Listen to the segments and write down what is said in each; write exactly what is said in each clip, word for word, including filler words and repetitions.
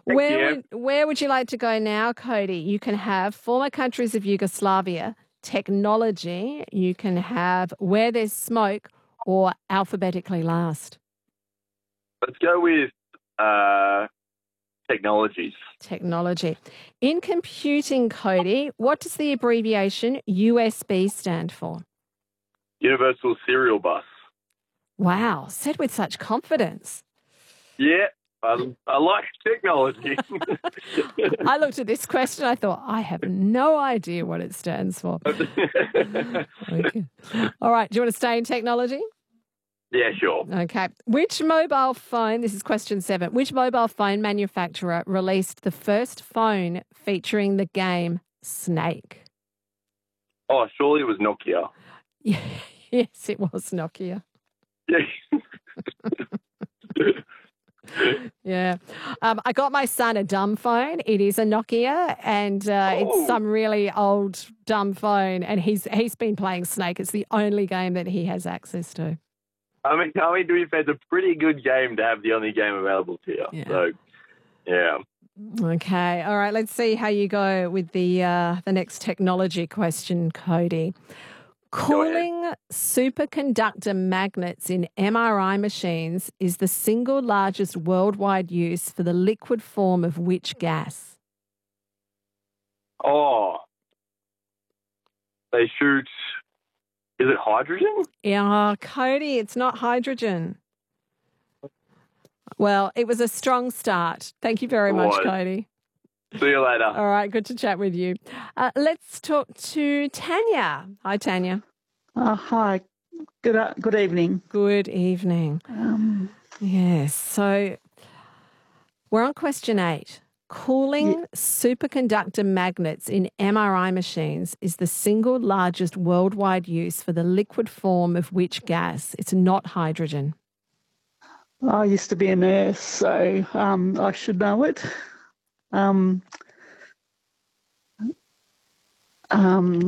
Where you. would, where would you like to go now, Cody? You can have former countries of Yugoslavia, technology, you can have where there's smoke, or alphabetically last. Let's go with uh, technologies. Technology. In computing, Cody, what does the abbreviation U S B stand for? Universal Serial Bus. Wow, said with such confidence. Yeah, I, I like technology. I looked at this question, I thought, I have no idea what it stands for. Okay. All right, do you want to stay in technology? Yeah, sure. Okay. Which mobile phone, this is question seven, which mobile phone manufacturer released the first phone featuring the game Snake? Oh, surely it was Nokia. Yes, it was Nokia. Yeah. Yeah. Um, I got my son a dumb phone. It is a Nokia, and uh, Oh. it's some really old dumb phone, and he's he's been playing Snake. It's the only game that he has access to. I mean, I mean, to be fair, it's a pretty good game to have the only game available to you. Yeah. So, yeah. Okay. All right. Let's see how you go with the uh, the next technology question, Cody. Cooling superconductor magnets in M R I machines is the single largest worldwide use for the liquid form of which gas? Oh, they shoot. Is it hydrogen? Yeah, Cody, it's not hydrogen. Well, it was a strong start. Thank you very much, Right. Cody. See you later. All right, good to chat with you. Uh, let's talk to Tanya. Hi, Tanya. Uh, hi. Good uh, good evening. Good evening. Um, Yes, so we're on question eight. Cooling superconductor magnets in M R I machines is the single largest worldwide use for the liquid form of which gas? It's not hydrogen. I used to be a nurse, so um, I should know it. Um, um,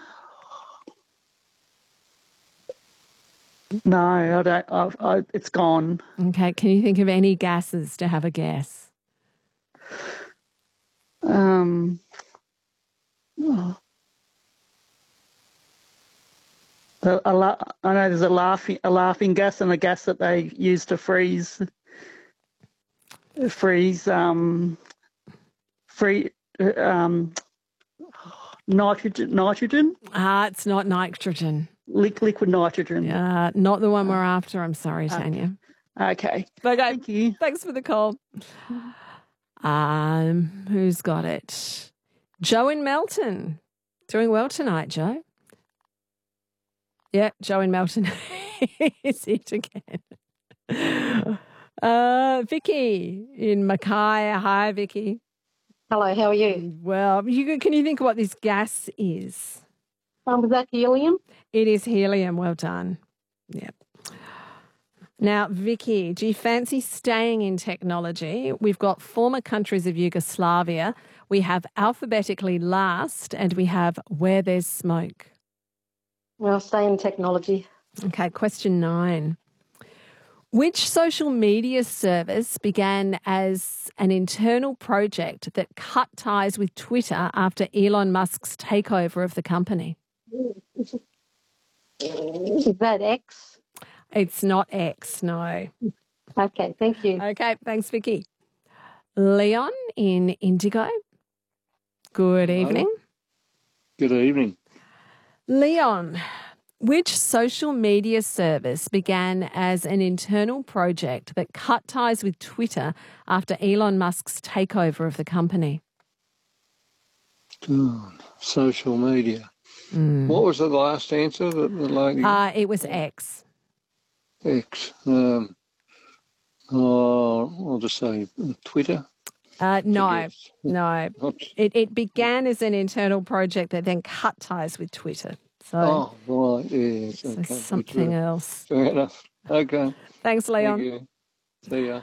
no, I don't. I, I, it's gone. Okay, can you think of any gases to have a guess? Um, oh. A, a la- I know there's a laughing a laughing gas and a gas that they use to freeze freeze um free um nitrogen nitrogen Ah, it's not nitrogen. Liq- liquid nitrogen. Uh, not the one we're after. I'm sorry, Tanya. Okay. Okay. Thank you. Thanks for the call. Um, who's got it? Joe in Melton. Doing well tonight, Joe. Yeah, Joe in Melton is it again. Uh, Vicky in Mackay. Hi, Vicky. Hello, how are you? Well, you, can you think of what this gas is? Um, was that helium? It is helium. Well done. Yep. Now, Vicky, do you fancy staying in technology? We've got former countries of Yugoslavia. We have alphabetically last, and we have where there's smoke. Well, stay in technology. Okay, question nine. Which social media service began as an internal project that cut ties with Twitter after Elon Musk's takeover of the company? Is that X? It's not X, no. Okay, thank you. Okay, thanks, Vicky. Leon in Indigo. Good evening. Good evening. Leon, which social media service began as an internal project that cut ties with Twitter after Elon Musk's takeover of the company? God, social media. Mm. What was the last answer that the lady? Uh, it was X. X. Um, oh, I'll just say Twitter. Uh, no, Yes. no. Not- It, it began as an internal project that then cut ties with Twitter. So, Oh, right. Yes. so Okay. something Fair else. Fair enough. Okay. Thanks, Leon. Thank you. See ya.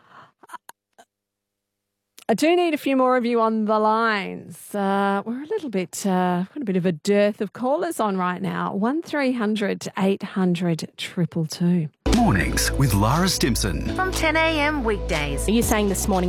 I do need a few more of you on the lines. Uh, we're a little bit, uh, got a bit of a dearth of callers on right now. one three hundred eight hundred two two two. Mornings with Lara Stimson. From ten a m weekdays. Are you saying this morning